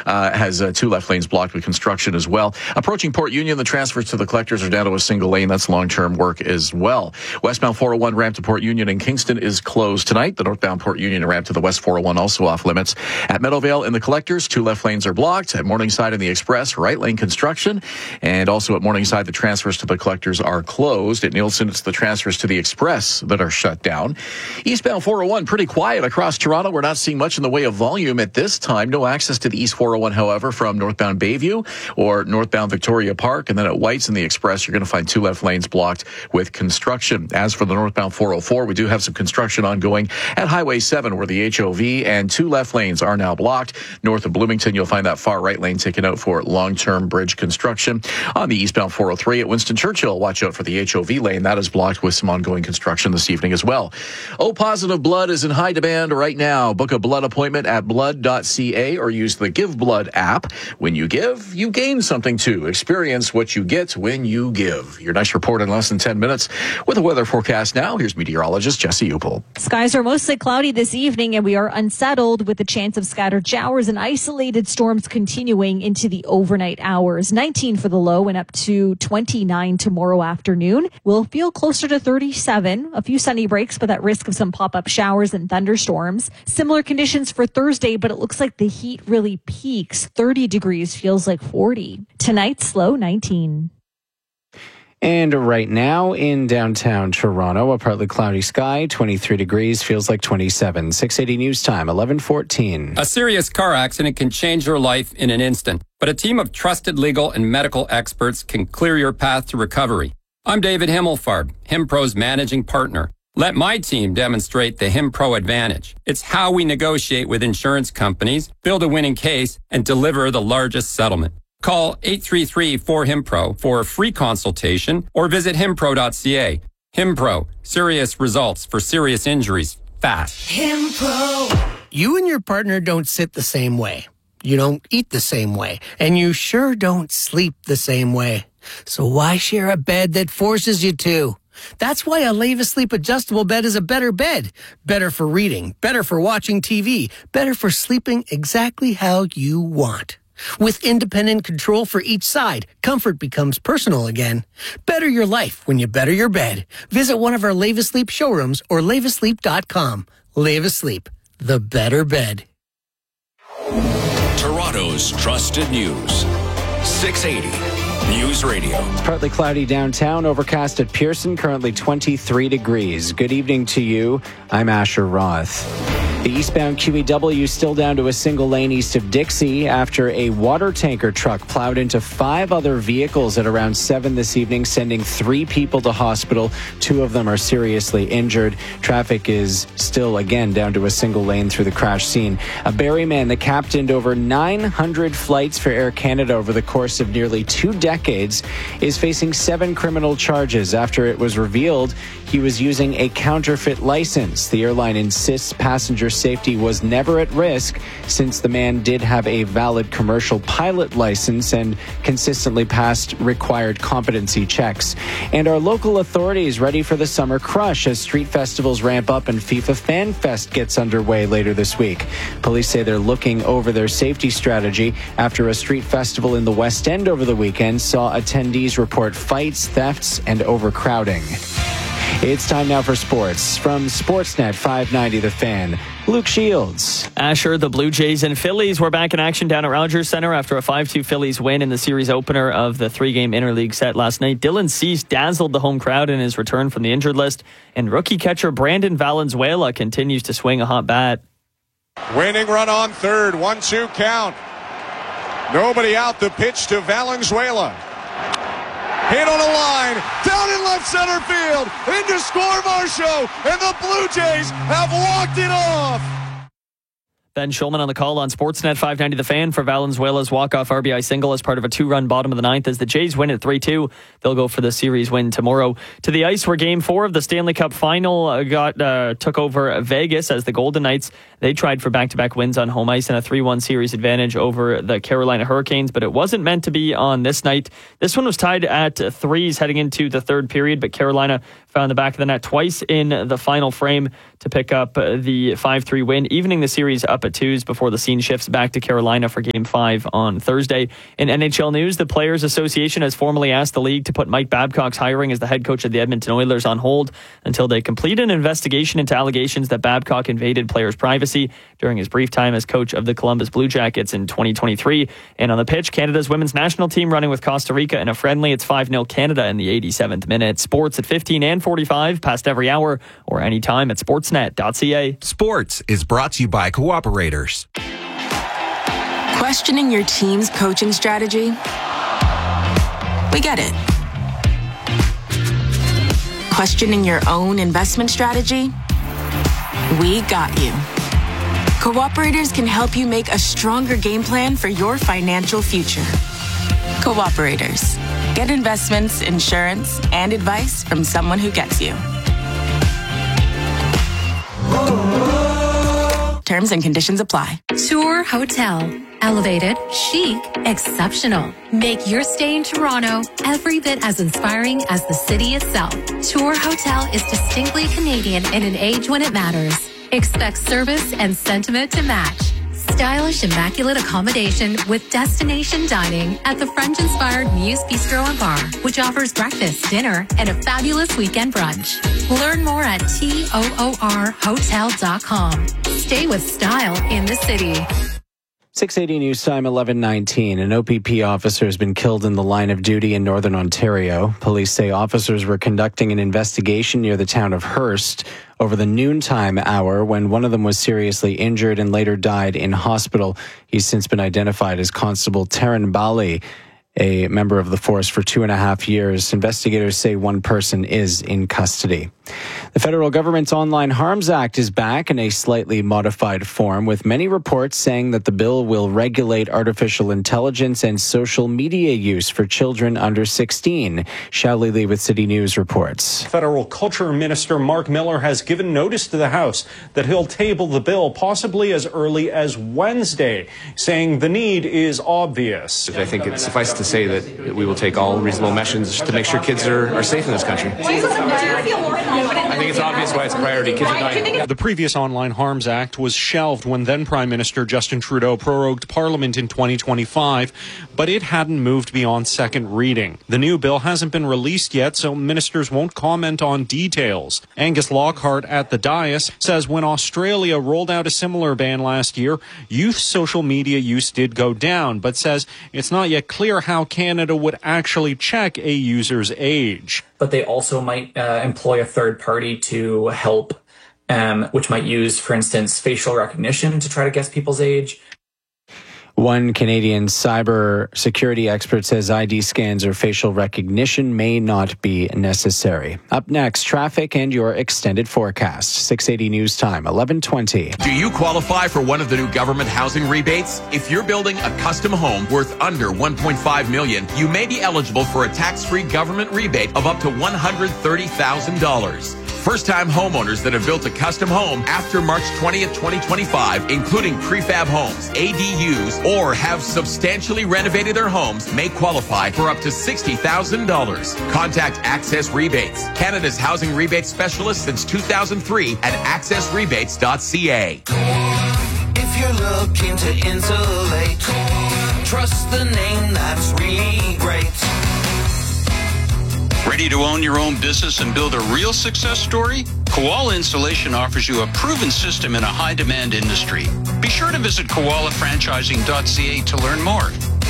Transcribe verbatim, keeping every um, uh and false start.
uh, has uh, two left lanes blocked with construction as well. Approaching Port Union, the transfers to the collectors are down to a single lane. That's long-term work as well. Westbound four oh one ramp to Port Union in Kingston is closed tonight. The northbound Port Union ramp to the West four oh one also off limits. At Meadowvale in the collectors, two left lanes are blocked. At Morningside in the Express, right lane construction. And also at Morningside, the transfers to the collectors are closed. At Nielsen, it's the transfers to the Express that are shut down. Eastbound four oh one, pretty quiet across Toronto. We're not seeing much in the way of volume at this time. No access to the East four oh one, however, from northbound Bayview or northbound Victoria Park. And then at White's in the Express, you're going to find two left lanes blocked with construction. As for the northbound four oh four, we do have some construction ongoing at Highway seven where the H O V and two left lanes are now blocked. North of Bloomington, you'll find that far right lane taken out for long-term bridge construction. On the eastbound four oh three at Winston Churchill, watch out for the H O V lane. That is blocked with some ongoing construction this evening as well. O-positive blood is in high demand right now. Book a blood appointment at blood dot c a or use the Give Blood app. When you give, you gain something too. Experience what you get when you give. Your next report in less than ten minutes. With a weather forecast now, here's meteorologist Jesse Upel. Skies are mostly cloudy this evening, and we are unsettled with the chance of scattered showers and isolated storms continuing into the overnight hours. nineteen for the low and up to twenty-nine tomorrow afternoon. We'll feel closer to thirty-seven. A few sunny breaks, but at risk of some pop-up showers and thunderstorms. Similar conditions for Thursday, but it looks like the heat really peaks. thirty degrees feels like forty. Tonight's low nineteen. And right now in downtown Toronto, a partly cloudy sky, twenty-three degrees, feels like twenty-seven. six eighty News Time, eleven fourteen. A serious car accident can change your life in an instant, but a team of trusted legal and medical experts can clear your path to recovery. I'm David Himmelfarb, HimPro's managing partner. Let my team demonstrate the HimPro advantage. It's how we negotiate with insurance companies, build a winning case, and deliver the largest settlement. Call eight three three four HimPro for a free consultation or visit himpro dot c a. HimPro, serious results for serious injuries, fast. HimPro. You and your partner don't sit the same way. You don't eat the same way. And you sure don't sleep the same way. So why share a bed that forces you to? That's why a Leva Sleep adjustable bed is a better bed. Better for reading, better for watching T V, better for sleeping exactly how you want. With independent control for each side, comfort becomes personal again. Better your life when you better your bed. Visit one of our Leva Sleep showrooms or leva sleep dot com. Leva Sleep, the better bed. Toronto's trusted news. six eighty News Radio. Partly cloudy downtown, overcast at Pearson, currently twenty-three degrees. Good evening to you. I'm Asher Roth. The eastbound Q E W still down to a single lane east of Dixie after a water tanker truck plowed into five other vehicles at around seven this evening, sending three people to hospital. Two of them are seriously injured. Traffic is still, again, down to a single lane through the crash scene. A Barrie man that captained over nine hundred flights for Air Canada over the course of nearly two decades is facing seven criminal charges after it was revealed he was using a counterfeit license. The airline insists passenger safety was never at risk since the man did have a valid commercial pilot license and consistently passed required competency checks. And our local authorities ready for the summer crush as street festivals ramp up and FIFA Fan Fest gets underway later this week. Police say they're looking over their safety strategy after a street festival in the West End over the weekend saw attendees report fights, thefts, and overcrowding. It's time now for sports. From Sportsnet five ninety The Fan, Luke Shields. Asher, the Blue Jays and Phillies were back in action down at Rogers Centre after a five two Phillies win in the series opener of the three-game interleague set last night. Dylan Cease dazzled the home crowd in his return from the injured list, and rookie catcher Brandon Valenzuela continues to swing a hot bat. Winning run on third, one two count. Nobody out, the pitch to Valenzuela. Hit on a line, down in left center field, into score Marshall, and the Blue Jays have walked it off. Ben Schulman on the call on Sportsnet five ninety The Fan for Valenzuela's walk-off R B I single as part of a two-run bottom of the ninth. As the Jays win at three two, they'll go for the series win tomorrow. To the ice where Game four of the Stanley Cup Final got uh, took over Vegas as the Golden Knights, they tried for back-to-back wins on home ice and a three one series advantage over the Carolina Hurricanes, but it wasn't meant to be on this night. This one was tied at threes heading into the third period, but Carolina found the back of the net twice in the final frame to pick up the five three win, evening the series up up at twos before the scene shifts back to Carolina for Game five on Thursday. In N H L news, the Players Association has formally asked the league to put Mike Babcock's hiring as the head coach of the Edmonton Oilers on hold until they complete an investigation into allegations that Babcock invaded players' privacy during his brief time as coach of the Columbus Blue Jackets in twenty twenty-three. And on the pitch, Canada's women's national team running with Costa Rica in a friendly. It's five nil Canada in the eighty-seventh minute. Sports at fifteen and forty-five, past every hour, or anytime at sportsnet dot c a. Sports is brought to you by Cooperators. Questioning your team's coaching strategy? We get it. Questioning your own investment strategy? We got you. Cooperators can help you make a stronger game plan for your financial future. Cooperators. Get investments, insurance, and advice from someone who gets you. Terms and conditions apply. Tour Hotel. Elevated, chic, exceptional. Make your stay in Toronto every bit as inspiring as the city itself. Tour Hotel is distinctly Canadian in an age when it matters. Expect service and sentiment to match. Stylish, immaculate accommodation with destination dining at the French-inspired Muse Bistro and Bar, which offers breakfast, dinner, and a fabulous weekend brunch. Learn more at toor hotel dot com. Stay with style in the city. six eighty News Time, eleven nineteen. An O P P officer has been killed in the line of duty in Northern Ontario. Police say officers were conducting an investigation near the town of Hearst over the noontime hour when one of them was seriously injured and later died in hospital. He's since been identified as Constable Taryn Bali, a member of the force for two and a half years. Investigators say one person is in custody. The federal government's Online Harms Act is back in a slightly modified form, with many reports saying that the bill will regulate artificial intelligence and social media use for children under sixteen. Xiaoli Li with City News reports. Federal Culture Minister Mark Miller has given notice to the House that he'll table the bill possibly as early as Wednesday, saying the need is obvious. I think it suffices to say that we will take all reasonable measures to make sure kids are, are safe in this country. I think it's obvious why it's a priority. Kids are dying. The previous Online Harms Act was shelved when then Prime Minister Justin Trudeau prorogued Parliament in twenty twenty-five, but it hadn't moved beyond second reading. The new bill hasn't been released yet, so ministers won't comment on details. Angus Lockhart at the dais says when Australia rolled out a similar ban last year, youth social media use did go down, but says it's not yet clear how Canada would actually check a user's age. But they also might uh, employ a third party to help, um, which might use, for instance, facial recognition to try to guess people's age. One Canadian cyber security expert says I D scans or facial recognition may not be necessary. Up next, traffic and your extended forecast. six eighty News Time, eleven twenty. Do you qualify for one of the new government housing rebates? If you're building a custom home worth under one point five million dollars, you may be eligible for a tax-free government rebate of up to one hundred thirty thousand dollars. First-time homeowners that have built a custom home after March twentieth, twenty twenty-five, including prefab homes, A D Us, or have substantially renovated their homes, may qualify for up to sixty thousand dollars. Contact Access Rebates, Canada's housing rebate specialist since two thousand three at access rebates dot c a. If you're looking to insulate, trust the name that's really great. Ready to own your own business and build a real success story? Koala Installation offers you a proven system in a high-demand industry. Be sure to visit koala franchising dot c a to learn more.